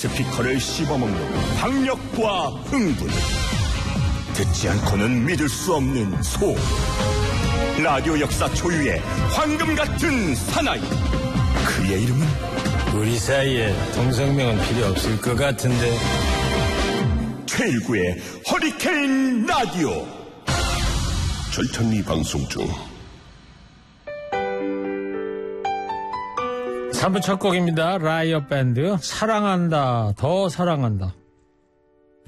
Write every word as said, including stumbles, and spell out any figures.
스피커를 씹어먹는 박력과 흥분, 듣지 않고는 믿을 수 없는 소음, 라디오 역사 초유의 황금 같은 사나이, 그의 이름은 우리 사이에 동성명은 필요 없을 것 같은데. 최일구의 허리케인 라디오. 절찬리 방송 중. 삼 부 첫 곡입니다. 라이어 밴드 사랑한다 더 사랑한다.